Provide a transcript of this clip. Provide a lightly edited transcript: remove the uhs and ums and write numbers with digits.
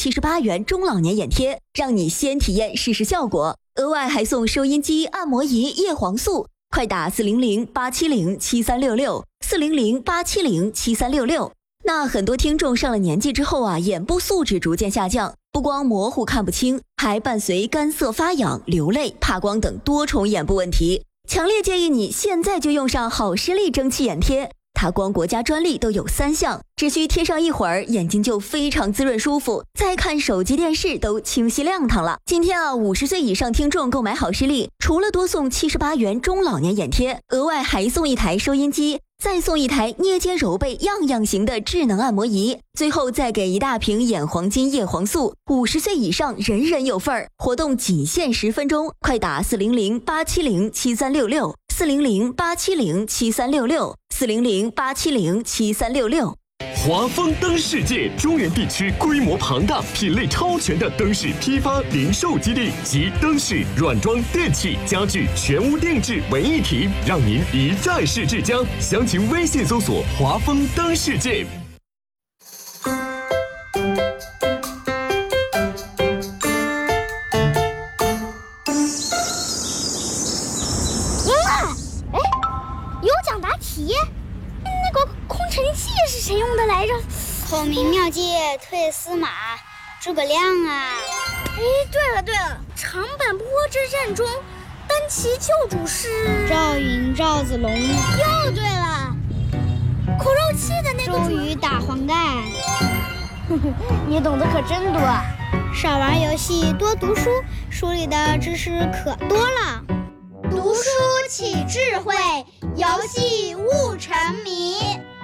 78元中老年眼贴，让你先体验试试效果。额外还送收音机、按摩仪、叶黄素，快打400-870-7366，400-870-7366。那很多听众上了年纪之后啊，眼部素质逐渐下降，不光模糊看不清，还伴随干涩发痒、流泪、怕光等多重眼部问题。强烈建议你现在就用上好视力蒸汽眼贴，它光国家专利都有3项，只需贴上一会儿，眼睛就非常滋润舒服，再看手机电视都清晰亮堂了。今天啊，50岁以上听众购买好视力，除了多送78元中老年眼贴，额外还送一台收音机，再送一台捏肩揉背样样行的智能按摩仪，最后再给一大瓶眼黄金叶黄素，50岁以上人人有份儿。活动仅限10分钟，快打400-870-7366，400-870-7366，400-870-7366。 华丰灯世界中原地区规模庞大、品类超全的灯饰批发零售基地，集灯饰、软装、电器、家具全屋定制为一体，让您一站式至家。详情微信搜索“华丰灯世界”。 有奖答题，那个空城计是谁用的来着？ 孔明妙计退司马，诸葛亮啊！ 对了，长坂坡之战中，单骑救主是赵云、赵子龙。 又对了，口肉期的那个周瑜打黄盖。 你懂得可真多。 少玩游戏，多读书，书里的知识可多了。 读书起智慧，游戏悟沉迷。